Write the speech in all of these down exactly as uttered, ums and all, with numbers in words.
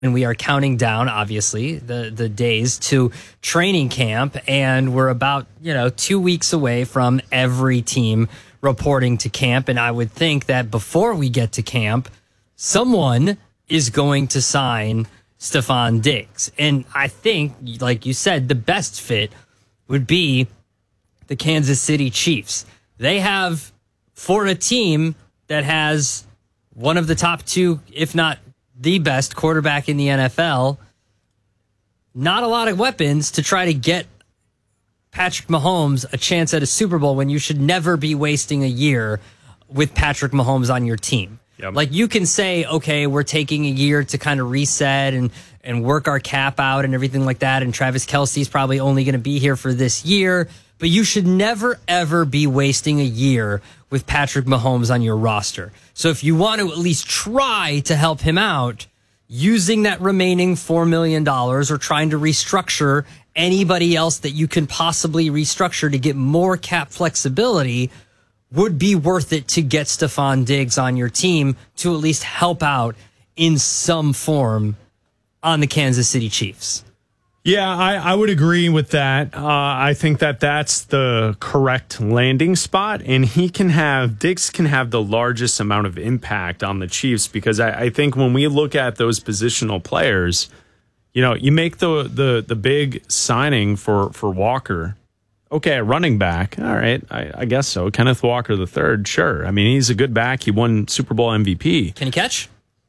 And we are counting down, obviously, the, the days to training camp. And we're about, you know, two weeks away from every team reporting to camp. And I would think that before we get to camp, someone is going to sign Stefon Diggs. And I think, like you said, the best fit would be the Kansas City Chiefs. They have, for a team that has one of the top two, if not the best quarterback in the N F L, not a lot of weapons to try to get Patrick Mahomes a chance at a Super Bowl when you should never be wasting a year with Patrick Mahomes on your team. Yep. Like, you can say, okay, we're taking a year to kind of reset and, and work our cap out and everything like that. And Travis Kelce's probably only going to be here for this year, but you should never, ever be wasting a year with Patrick Mahomes on your roster. So if you want to at least try to help him out using that remaining four million dollars or trying to restructure anybody else that you can possibly restructure to get more cap flexibility, would be worth it to get Stefon Diggs on your team to at least help out in some form on the Kansas City Chiefs. Yeah, I, I would agree with that. Uh, I think that that's the correct landing spot, and he can have, Diggs can have the largest amount of impact on the Chiefs, because I, I think when we look at those positional players, you know, you make the the the big signing for, for Walker. Okay, running back, all right, I, I guess so. Kenneth Walker the third, sure. I mean, he's a good back. He won Super Bowl M V P. Can he catch?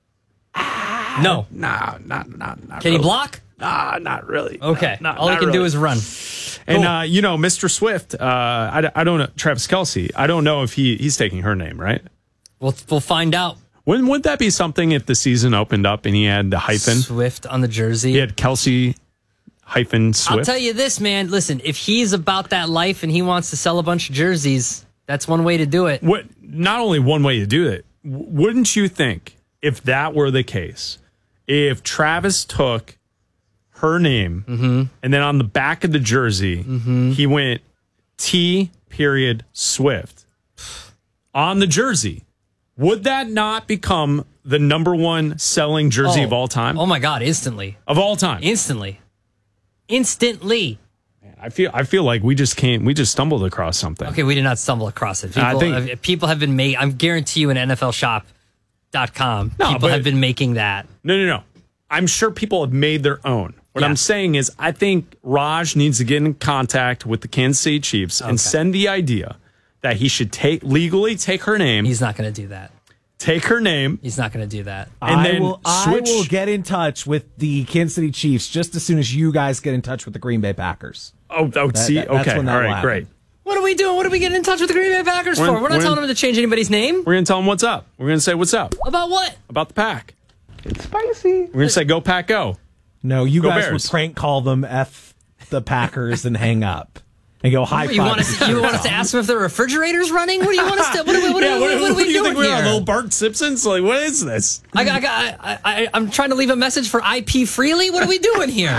Ah, no. Nah, not, not, not Can really. he block? Nah, not really. Okay. No, not, All he not can really. do is run. And, Cool. uh, you know, Mister Swift, uh, I, I don't know, Travis Kelce, I don't know if he he's taking her name, right? We'll, we'll find out. Wouldn't, would that be something if the season opened up and he had the hyphen? Swift on the jersey. He had Kelce hyphen Swift. I'll tell you this, man. Listen, if he's about that life and he wants to sell a bunch of jerseys, that's one way to do it. What? Not only one way to do it, w- wouldn't you think, if that were the case, if Travis took her name mm-hmm. and then on the back of the jersey, mm-hmm. he went T period Swift on the jersey, would that not become the number one selling jersey oh. of all time? Oh my God, instantly. Of all time. Instantly. Instantly. Man, I feel I feel like we just can't we just stumbled across something. Okay, we did not stumble across it. People, I think, uh, people have been made, I guarantee you in N F L shop dot com, no, people but, have been making that. No, no, no. I'm sure people have made their own. What yeah. I'm saying is, I think Raj needs to get in contact with the Kansas City Chiefs okay. and send the idea that he should take legally take her name. He's not going to do that. Take her name. He's not going to do that. And I then will, switch. I will get in touch with the Kansas City Chiefs just as soon as you guys get in touch with the Green Bay Packers. Oh, oh that, see, that, that's okay, when that all will right, happen. great. What are we doing? What are we getting in touch with the Green Bay Packers We're for? in, We're not we're telling in, them to change anybody's name. We're going to tell them what's up. We're going to say what's up. About what? About the pack. It's spicy. We're going to say go Pack Go. No, you Go guys Bears. would prank call them F the Packers and hang up. And go high five. You want us? You want us to ask them if the refrigerator's running? What do you want us to? What are we? What, yeah, are, what, what, what, what are we do you doing think we here? are, little Bart Simpsons? Like, what is this? I, got, I, got, I, I, I'm trying to leave a message for I P Freely. What are we doing here?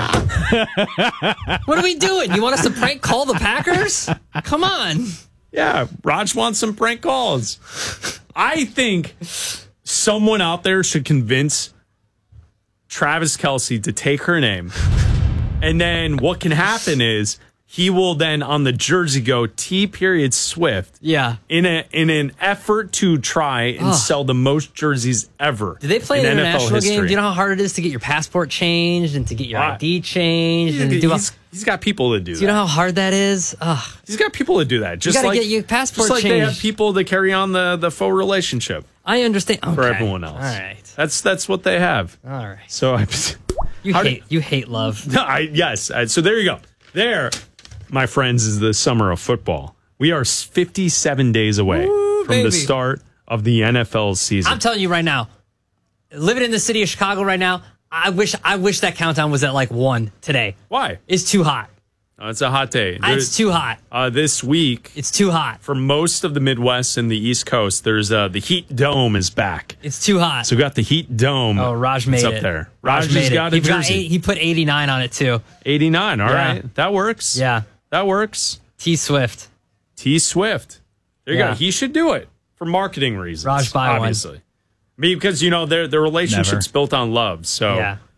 What are we doing? You want us to prank call the Packers? Come on. Yeah, Raj wants some prank calls. I think someone out there should convince Travis Kelce to take her name. And then what can happen is he will then on the jersey go T period Swift. Yeah. In a in an effort to try and Ugh. sell the most jerseys ever. Do they play in an N F L international history. game? Do you know how hard it is to get your passport changed and to get your Why? I D changed? He's, and do he's, he's got people to do do that. you know how hard that is? Ugh. He's got people to do that. Just gotta like, get your passport just like they have changed. people to carry on the, the faux relationship I understand. Okay. for everyone else. All right. That's that's what they have. All right. So I You How hate did- you hate love. No, I, yes. I, so there you go. There, my friends, is the summer of football. We are fifty-seven days away Ooh, from baby. the start of the N F L season. I'm telling you right now, living in the city of Chicago right now, I wish I wish that countdown was at like one today. Why? It's too hot. Oh, it's a hot day. It's There's- too hot. Uh, this week, It's too hot. for most of the Midwest and the East Coast, there's uh, the Heat Dome is back. It's too hot. So we got the Heat Dome. Oh, Raj made it's it. up there. Raj, Raj made has it. got a he, got jersey. eight, he put eighty-nine on it too. eighty-nine. All Yeah. right, that works. Yeah. that works. T Swift. T Swift. There you Yeah. go. He should do it for marketing reasons. Raj, buy one. obviously. Because you know their their relationship's Never. built on love. So Yeah.